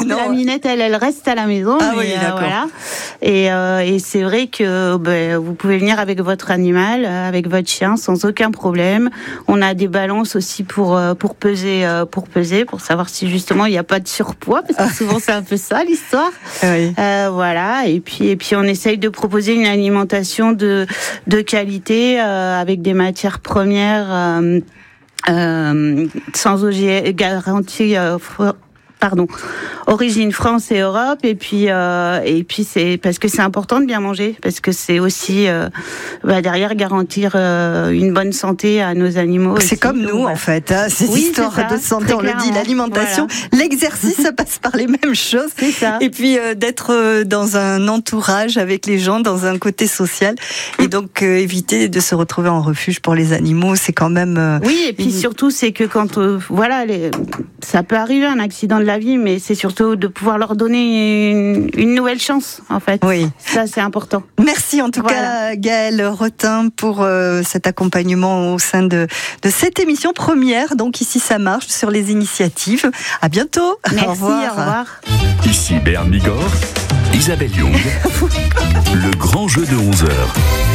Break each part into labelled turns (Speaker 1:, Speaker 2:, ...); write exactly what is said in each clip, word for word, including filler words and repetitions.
Speaker 1: non.
Speaker 2: La Minette, elle, elle reste à la maison.
Speaker 1: Ah
Speaker 2: mais,
Speaker 1: oui, d'accord.
Speaker 2: Euh, voilà. Et, euh, et c'est vrai que ben, vous pouvez venir avec votre animal, avec votre chien, sans aucun problème. On a des balances aussi pour pour peser, pour peser, pour savoir si justement il n'y a pas de surpoids, parce que souvent c'est un peu ça l'histoire.
Speaker 1: Oui.
Speaker 2: Euh, voilà. Et puis et puis on essaye de proposer une alimentation de de qualité euh, avec des matières premières euh, euh, sans O G M, garantie. Euh, Pardon, origine France et Europe, et puis euh, et puis c'est parce que c'est important de bien manger, parce que c'est aussi euh, bah, derrière garantir euh, une bonne santé à nos animaux.
Speaker 1: C'est
Speaker 2: aussi.
Speaker 1: comme nous,
Speaker 2: Donc,
Speaker 1: en fait, hein, ces
Speaker 2: oui,
Speaker 1: histoires
Speaker 2: c'est ça,
Speaker 1: de santé,
Speaker 2: très
Speaker 1: on le dit,
Speaker 2: clairement.
Speaker 1: l'alimentation,
Speaker 2: Voilà.
Speaker 1: l'exercice, ça passe par les mêmes choses.
Speaker 2: C'est ça.
Speaker 1: Et puis euh, d'être euh, dans un entourage avec les gens, dans un côté social, et donc euh, éviter de se retrouver en refuge pour les animaux, c'est quand même. Euh,
Speaker 2: Oui, et puis
Speaker 1: une...
Speaker 2: surtout, c'est que quand euh, voilà, les, ça peut arriver un accident de la vie, mais c'est surtout de pouvoir leur donner une, une nouvelle chance, en fait.
Speaker 1: Oui.
Speaker 2: Ça, c'est important.
Speaker 1: Merci en tout voilà. cas, Gaëlle Rotin, pour euh, cet accompagnement au sein de, de cette émission première. Donc ici, ça marche sur les initiatives. À bientôt.
Speaker 2: Merci,
Speaker 1: au revoir.
Speaker 2: Au revoir.
Speaker 3: Ici Béarn Bigorre, Isabelle Young, le grand jeu de onze heures.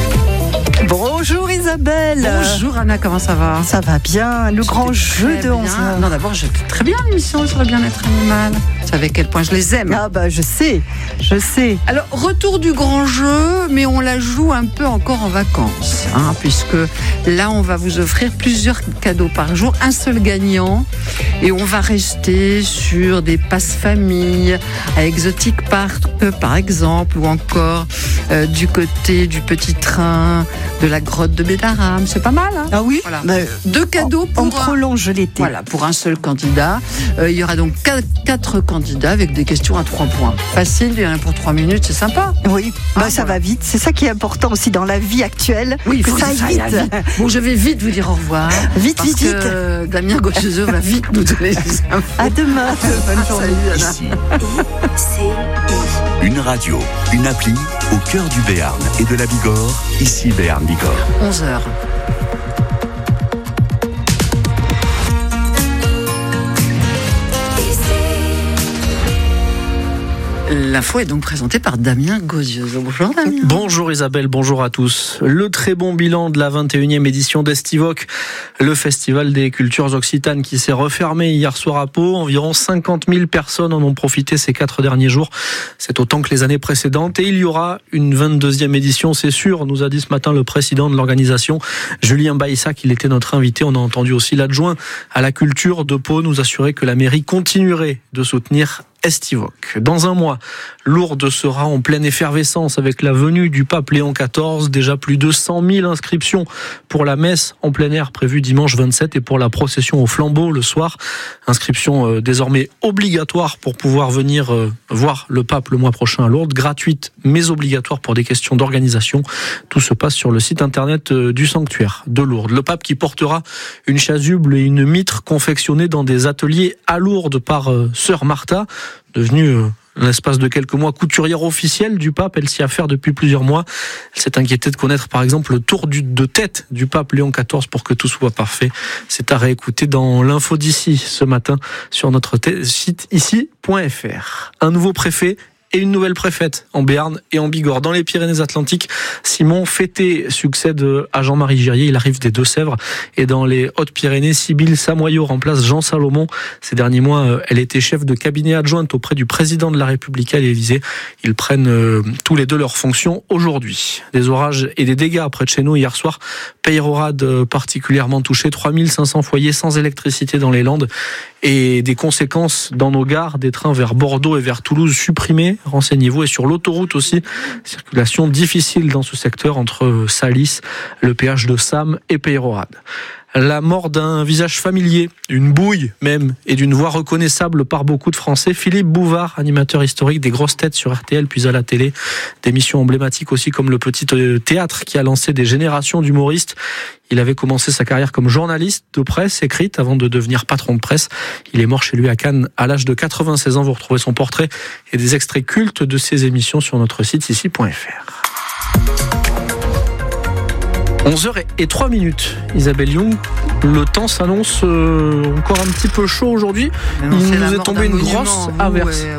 Speaker 1: Bonjour Isabelle.
Speaker 4: Bonjour Anna, comment ça va?
Speaker 1: Ça va bien, le
Speaker 4: J'étais
Speaker 1: grand jeu de onze heures.
Speaker 4: Non, d'abord, j'étais très bien l'émission sur le bien-être animal. Tu savais à quel point je les aime.
Speaker 1: Ah bah je sais, je sais.
Speaker 4: Alors, retour du grand jeu, mais on la joue un peu encore en vacances, hein, puisque là, on va vous offrir plusieurs cadeaux par jour, un seul gagnant, et on va rester sur des passes-famille à Exotic Park, par exemple, ou encore euh, du côté du petit train de la grotte de Bédarame. C'est pas mal, hein?
Speaker 1: Ah oui.
Speaker 4: Voilà.
Speaker 1: Bah,
Speaker 4: Deux cadeaux
Speaker 1: on,
Speaker 4: pour
Speaker 1: on prolonge l'été.
Speaker 4: Voilà, pour un seul candidat. Euh, il y aura donc quatre, quatre candidats avec des questions à trois points. Facile, il y en a pour trois minutes, c'est sympa.
Speaker 1: Oui, bah,
Speaker 4: Ah,
Speaker 1: ça
Speaker 4: voilà.
Speaker 1: va vite. C'est ça qui est important aussi dans la vie actuelle.
Speaker 4: Oui, il
Speaker 1: que
Speaker 4: faut
Speaker 1: ça
Speaker 4: que ça
Speaker 1: aille
Speaker 4: aille
Speaker 1: vite.
Speaker 4: vite. Bon, je vais vite vous dire au revoir.
Speaker 1: Vite,
Speaker 4: parce
Speaker 1: vite,
Speaker 4: que
Speaker 1: vite.
Speaker 4: euh, Damien Gauchezeux va vite nous donner les infos.
Speaker 1: À demain.
Speaker 4: Bonne journée, Anna.
Speaker 3: Ici, une radio, une appli au cœur du Béarn et de la Bigorre. Ici Béarn Bigorre.
Speaker 4: onze heures. L'info est donc présentée par Damien Gauchezeux. Bonjour Damien.
Speaker 5: Bonjour Isabelle, bonjour à tous. Le très bon bilan de la vingt et unième édition d'Estivoc, le festival des cultures occitanes qui s'est refermé hier soir à Pau. Environ cinquante mille personnes en ont profité ces quatre derniers jours. C'est autant que les années précédentes. Et il y aura une vingt-deuxième édition, c'est sûr, nous a dit ce matin le président de l'organisation, Julien Baïssac. Il était notre invité. On a entendu aussi l'adjoint à la culture de Pau nous assurer que la mairie continuerait de soutenir Estivoc. Dans un mois, Lourdes sera en pleine effervescence avec la venue du pape Léon quatorze. Déjà plus de cent mille inscriptions pour la messe en plein air prévue dimanche vingt-sept et pour la procession au flambeau le soir. Inscription euh, désormais obligatoire pour pouvoir venir euh, voir le pape le mois prochain à Lourdes. Gratuite mais obligatoire pour des questions d'organisation. Tout se passe sur le site internet euh, du sanctuaire de Lourdes. Le pape qui portera une chasuble et une mitre confectionnées dans des ateliers à Lourdes par euh, Sœur Martha, devenue euh, l'espace de quelques mois couturière officielle du pape. Elle s'y affaire depuis plusieurs mois. Elle s'est inquiétée de connaître par exemple le tour du, de tête du pape Léon quatorze pour que tout soit parfait. C'est à réécouter dans l'info d'ici ce matin sur notre t- site ici point f r. Un nouveau préfet et une nouvelle préfète en Béarn et en Bigorre. Dans les Pyrénées-Atlantiques, Simon Fété succède à Jean-Marie Girier. Il arrive des Deux-Sèvres. Et dans les Hautes-Pyrénées, Sybille Samoyau remplace Jean Salomon. Ces derniers mois, elle était chef de cabinet adjointe auprès du président de la République à l'Élysée. Ils prennent euh, tous les deux leurs fonctions aujourd'hui. Des orages et des dégâts près de chez nous hier soir. Peyrorade particulièrement touchée. trois mille cinq cents foyers sans électricité dans les Landes. Et des conséquences dans nos gares, des trains vers Bordeaux et vers Toulouse supprimés. Renseignez-vous. Et sur l'autoroute aussi, circulation difficile dans ce secteur entre Salis, le péage de Sam et Peyrorade. La mort d'un visage familier, une bouille même, et d'une voix reconnaissable par beaucoup de Français. Philippe Bouvard, animateur historique des grosses têtes sur R T L puis à la télé. D'émissions emblématiques aussi comme le Petit Théâtre qui a lancé des générations d'humoristes. Il avait commencé sa carrière comme journaliste de presse écrite avant de devenir patron de presse. Il est mort chez lui à Cannes à l'âge de quatre-vingt-seize ans. Vous retrouvez son portrait et des extraits cultes de ses émissions sur notre site ici point f r. onze heures et trois minutes, Isabelle Young. Le temps s'annonce euh, encore un petit peu chaud aujourd'hui. Il nous est tombé une grosse averse.